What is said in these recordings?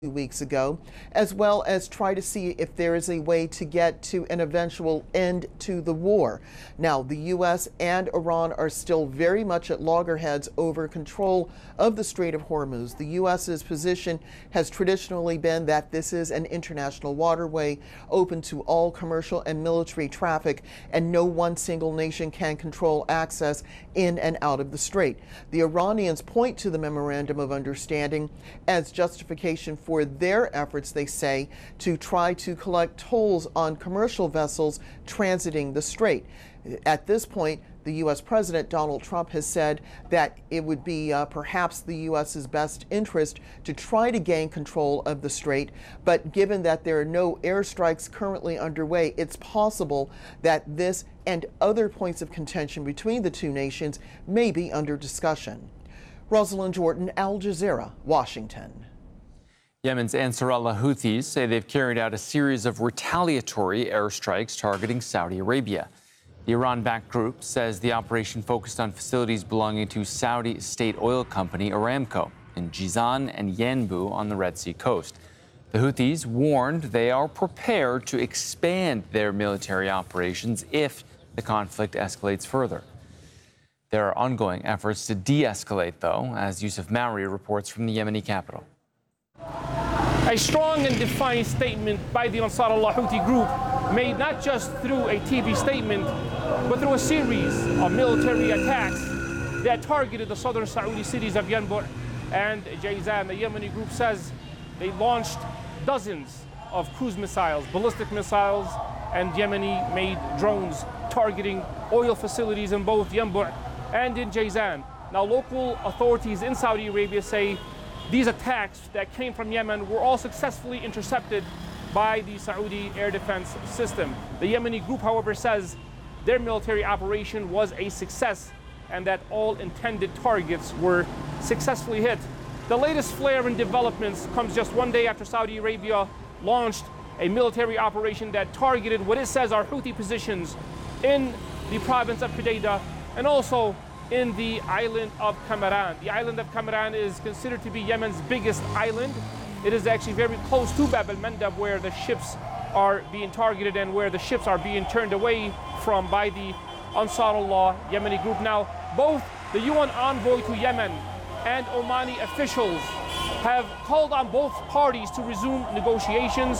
weeks ago, as well as try to see if there is a way to get to an eventual end to the war. Now, the U.S. and Iran are still very much at loggerheads over control of the Strait of Hormuz. The U.S.'s position has traditionally been that this is an international waterway open to all commercial and military traffic, and no one single nation can control access in and out of the strait. The Iranians point to the Memorandum of Understanding as justification for their efforts, they say, to try to collect tolls on commercial vessels transiting the strait. At this point, the U.S. President Donald Trump has said that it would be perhaps the U.S.'s best interest to try to gain control of the strait. But given that there are no airstrikes currently underway, it's possible that this and other points of contention between the two nations may be under discussion. Rosalind Jordan, Al Jazeera, Washington. Yemen's Ansar Allah Houthis say they've carried out a series of retaliatory airstrikes targeting Saudi Arabia. The Iran-backed group says the operation focused on facilities belonging to Saudi state oil company Aramco in Jizan and Yanbu on the Red Sea coast. The Houthis warned they are prepared to expand their military operations if the conflict escalates further. There are ongoing efforts to de-escalate, though, as Yusuf Mauri reports from the Yemeni capital. A strong and defiant statement by the Ansar Allah Houthi group, made not just through a TV statement, but through a series of military attacks that targeted the southern Saudi cities of Yanbu and Jizan. The Yemeni group says they launched dozens of cruise missiles, ballistic missiles, and Yemeni-made drones targeting oil facilities in both Yanbu and in Jizan. Now, local authorities in Saudi Arabia say these attacks that came from Yemen were all successfully intercepted by the Saudi air defense system. The Yemeni group, however, says their military operation was a success and that all intended targets were successfully hit. The latest flare in developments comes just one day after Saudi Arabia launched a military operation that targeted what it says are Houthi positions in the province of Hodeidah and also in the island of Kamaran. The island of Kamaran is considered to be Yemen's biggest island. It is actually very close to Bab al-Mandab, where the ships are being targeted and where the ships are being turned away from by the Ansar Allah Yemeni group. Now, both the UN envoy to Yemen and Omani officials have called on both parties to resume negotiations.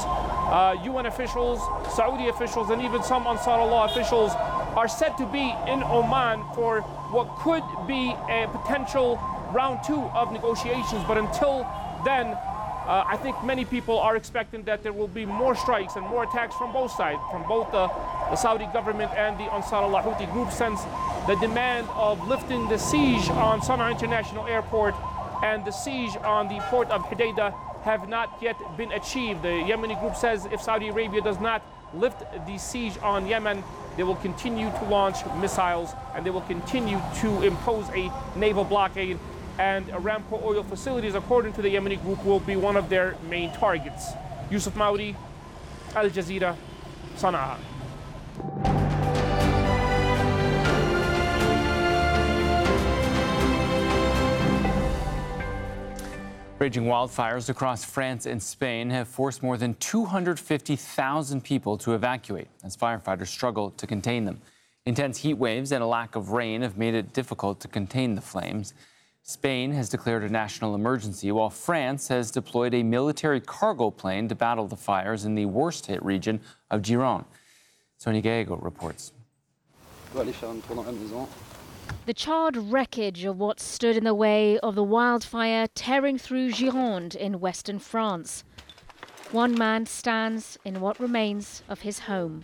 UN officials, Saudi officials, and even some Ansar Allah officials are said to be in Oman for what could be a potential round 2 of negotiations. But until then, I think many people are expecting that there will be more strikes and more attacks from both sides, from both the Saudi government and the Ansar Allah Houthi group, since the demand of lifting the siege on Sana'a International Airport and the siege on the port of Hodeidah have not yet been achieved. The Yemeni group says if Saudi Arabia does not lift the siege on Yemen, they will continue to launch missiles and they will continue to impose a naval blockade, and Aramco oil facilities, according to the Yemeni group, will be one of their main targets. Yusuf Maudi, Al Jazeera, Sana'a. Raging wildfires across France and Spain have forced more than 250,000 people to evacuate as firefighters struggle to contain them. Intense heat waves and a lack of rain have made it difficult to contain the flames. Spain has declared a national emergency, while France has deployed a military cargo plane to battle the fires in the worst-hit region of Gironde. Sonia Gallego reports. The charred wreckage of what stood in the way of the wildfire tearing through Gironde in western France. One man stands in what remains of his home.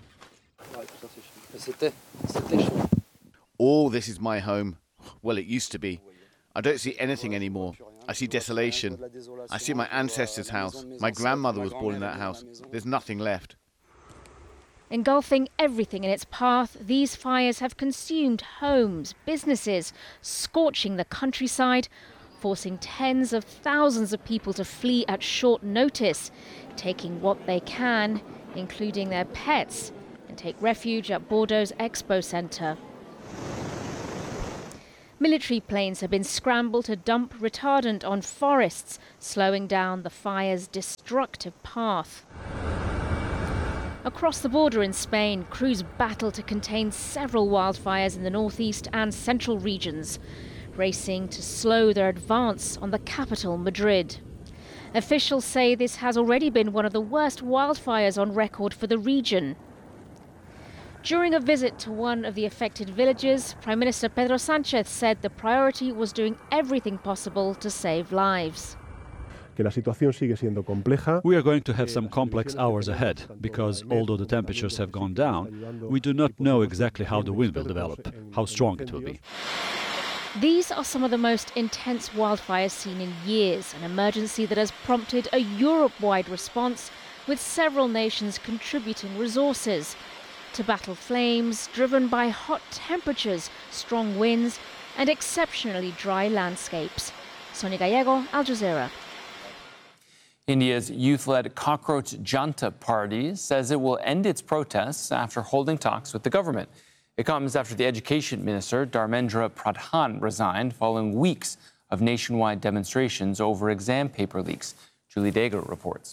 Oh, this is my home. Well, it used to be. I don't see anything anymore. I see desolation. I see my ancestors' house. My grandmother was born in that house. There's nothing left. Engulfing everything in its path, these fires have consumed homes, businesses, scorching the countryside, forcing tens of thousands of people to flee at short notice, taking what they can, including their pets, and take refuge at Bordeaux's Expo Centre. Military planes have been scrambled to dump retardant on forests, slowing down the fire's destructive path. Across the border in Spain, crews battle to contain several wildfires in the northeast and central regions, racing to slow their advance on the capital, Madrid. Officials say this has already been one of the worst wildfires on record for the region. During a visit to one of the affected villages, Prime Minister Pedro Sánchez said the priority was doing everything possible to save lives. We are going to have some complex hours ahead, because although the temperatures have gone down, we do not know exactly how the wind will develop, how strong it will be. These are some of the most intense wildfires seen in years, an emergency that has prompted a Europe-wide response, with several nations contributing resources to battle flames driven by hot temperatures, strong winds and exceptionally dry landscapes. Sonia Gallego, Al Jazeera. India's youth-led Cockroach Janta Party says it will end its protests after holding talks with the government. It comes after the Education Minister, Dharmendra Pradhan, resigned following weeks of nationwide demonstrations over exam paper leaks. Julie Dager reports.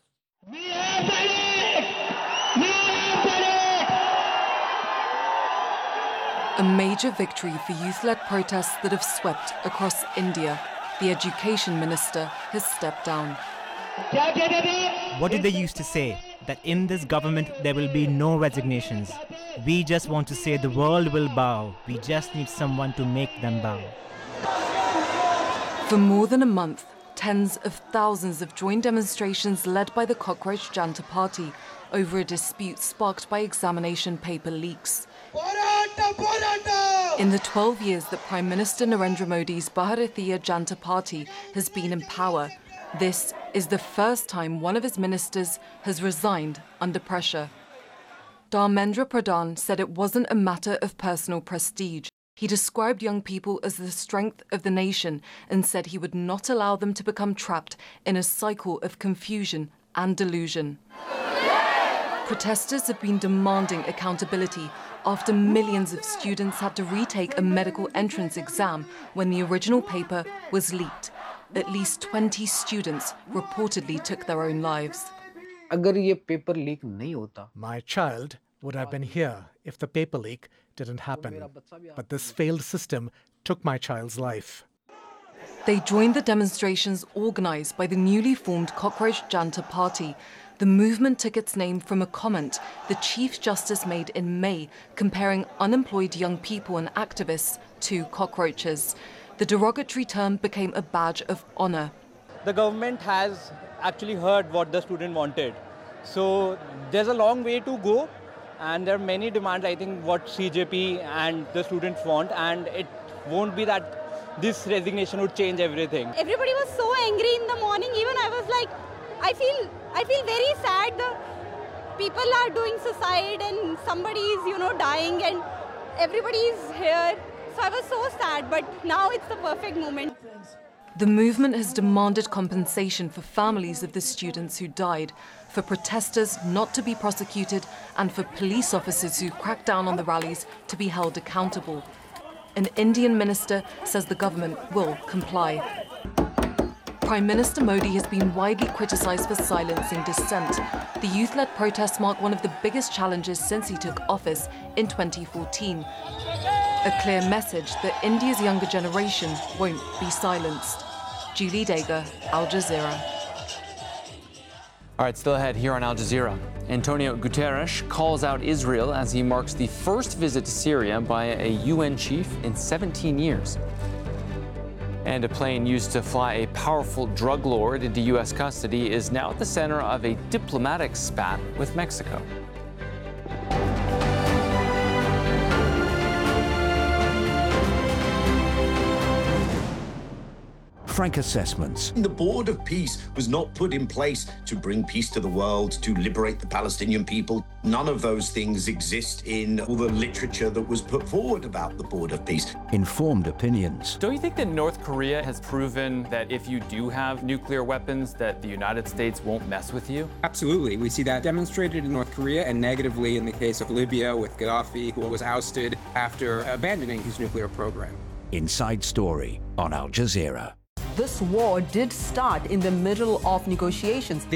A major victory for youth-led protests that have swept across India. The Education Minister has stepped down. What did they used to say? That in this government there will be no resignations. We just want to say the world will bow. We just need someone to make them bow. For more than a month, tens of thousands have joined demonstrations led by the Cockroach Janta Party over a dispute sparked by examination paper leaks. In the 12 years that Prime Minister Narendra Modi's Bharatiya Janta Party has been in power, this is the first time one of his ministers has resigned under pressure. Dharmendra Pradhan said it wasn't a matter of personal prestige. He described young people as the strength of the nation and said he would not allow them to become trapped in a cycle of confusion and delusion. Protesters have been demanding accountability after millions of students had to retake a medical entrance exam when the original paper was leaked. At least 20 students reportedly took their own lives. My child would have been here if the paper leak didn't happen. But this failed system took my child's life. They joined the demonstrations organized by the newly formed Cockroach Janta Party. The movement took its name from a comment the Chief Justice made in May comparing unemployed young people and activists to cockroaches. The derogatory term became a badge of honor. The government has actually heard what the student wanted. So there's a long way to go, and there are many demands, I think, what CJP and the students want, and it won't be that this resignation would change everything. Everybody was so angry in the morning. Even I was like, I feel very sad. The people are doing suicide and somebody is, dying and everybody is here. So I was so sad, but now it's the perfect moment. The movement has demanded compensation for families of the students who died, for protesters not to be prosecuted, and for police officers who cracked down on the rallies to be held accountable. An Indian minister says the government will comply. Prime Minister Modi has been widely criticised for silencing dissent. The youth-led protests mark one of the biggest challenges since he took office in 2014. A clear message that India's younger generation won't be silenced. Julie Dager, Al Jazeera. All right, still ahead here on Al Jazeera. Antonio Guterres calls out Israel as he marks the first visit to Syria by a UN chief in 17 years. And a plane used to fly a powerful drug lord into U.S. custody is now at the center of a diplomatic spat with Mexico. Frank assessments. The Board of Peace was not put in place to bring peace to the world, to liberate the Palestinian people. None of those things exist in all the literature that was put forward about the Board of Peace. Informed opinions. Don't you think that North Korea has proven that if you do have nuclear weapons, that the United States won't mess with you? Absolutely. We see that demonstrated in North Korea and negatively in the case of Libya with Gaddafi, who was ousted after abandoning his nuclear program. Inside Story on Al Jazeera. This war did start in the middle of negotiations.